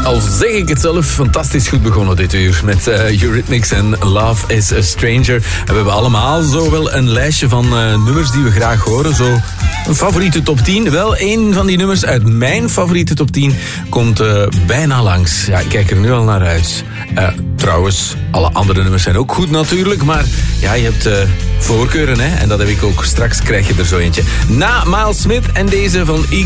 Al zeg ik het zelf, fantastisch goed begonnen dit uur met Eurythmics en Love is a Stranger. En we hebben allemaal zo wel een lijstje van nummers die we graag horen. Zo een favoriete top 10. Wel, één van die nummers uit mijn favoriete top 10 komt bijna langs. Ja, ik kijk er nu al naar uit. Trouwens, alle andere nummers zijn ook goed natuurlijk. Maar ja, je hebt voorkeuren, hè. En dat heb ik ook. Straks krijg je er zo eentje. Na Miles Smith en deze van